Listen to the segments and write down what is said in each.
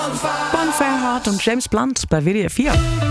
Bonfire und James Blunt bei WDR 4.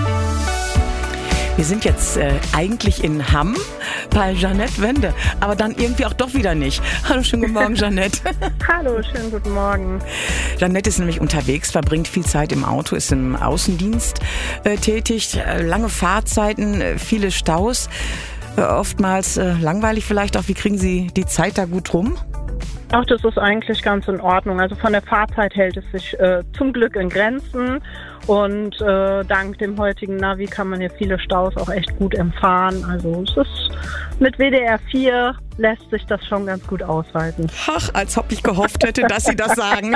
Wir sind jetzt eigentlich in Hamm bei Jeanette Wende, aber dann irgendwie auch doch wieder nicht. Hallo, schönen guten Morgen, Jeanette. Hallo, schönen guten Morgen. Jeanette ist nämlich unterwegs, verbringt viel Zeit im Auto, ist im Außendienst tätig, lange Fahrzeiten, viele Staus, oftmals langweilig vielleicht auch. Wie kriegen Sie die Zeit da gut rum? Ach, das ist eigentlich ganz in Ordnung. Also von der Fahrzeit hält es sich zum Glück in Grenzen. Und dank dem heutigen Navi kann man hier viele Staus auch echt gut umfahren. Also es ist mit WDR 4 lässt sich das schon ganz gut aushalten. Ach, als ob ich gehofft hätte, dass Sie das sagen.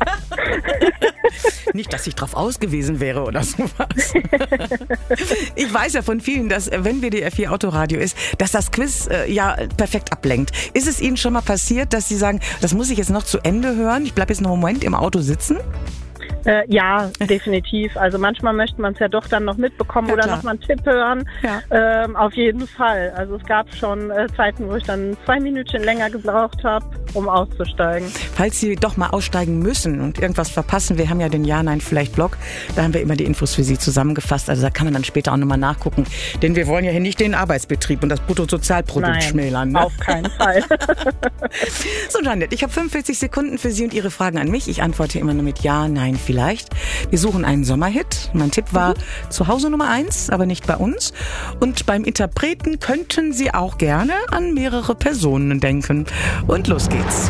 Nicht, dass ich drauf ausgewiesen wäre oder sowas. Ich weiß ja von vielen, dass wenn WDR 4 Autoradio ist, dass das Quiz ja perfekt ablenkt. Ist es Ihnen schon mal passiert, dass Sie sagen, das muss ich jetzt noch zu Ende hören? Ich bleibe jetzt noch einen Moment im Auto sitzen? Ja, definitiv. Also manchmal möchte man es ja doch dann noch mitbekommen oder noch mal einen Tipp hören. Ja. Auf jeden Fall. Also es gab schon Zeiten, wo ich dann 2 Minütchen länger gebraucht habe, um auszusteigen. Falls Sie doch mal aussteigen müssen und irgendwas verpassen, wir haben ja den Ja-Nein-Vielleicht-Blog, da haben wir immer die Infos für Sie zusammengefasst. Also da kann man dann später auch nochmal nachgucken. Denn wir wollen ja hier nicht den Arbeitsbetrieb und das Bruttosozialprodukt schmälern. Ne? Auf keinen Fall. So, Jeanette, ich habe 45 Sekunden für Sie und Ihre Fragen an mich. Ich antworte immer nur mit Ja, Nein, vielleicht. Wir suchen einen Sommerhit. Mein Tipp war Zuhause Nummer 1, aber nicht bei uns. Und beim Interpreten könnten Sie auch gerne an mehrere Personen denken. Und los geht's.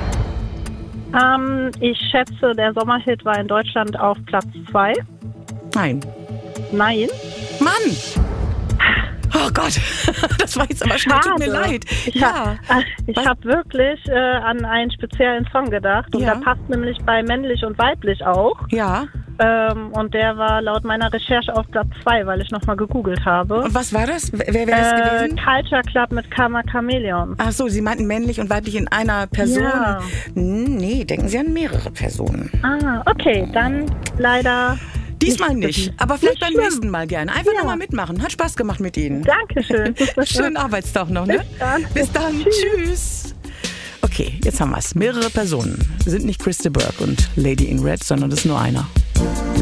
Ich schätze, der Sommerhit war in Deutschland auf Platz 2. Nein. Nein? Mann! Oh Gott, das war jetzt aber schnell, tut mir leid. Ich habe wirklich an einen speziellen Song gedacht und der passt nämlich bei männlich und weiblich auch. Ja. Und der war laut meiner Recherche auf Platz 2, weil ich nochmal gegoogelt habe. Und was war das? Wer wäre das gewesen? Culture Club mit Karma Chameleon. Ach so, Sie meinten männlich und weiblich in einer Person? Ja. Nee, denken Sie an mehrere Personen. Ah, okay, dann leider... Diesmal nicht, aber vielleicht beim nächsten Mal gerne. Einfach nochmal mitmachen. Hat Spaß gemacht mit Ihnen. Dankeschön. Schönen Arbeitstag noch, ne? Bis dann. Tschüss. Okay, jetzt haben wir es. Mehrere Personen. Sind nicht Chris de Burgh und Lady in Red, sondern das ist nur einer.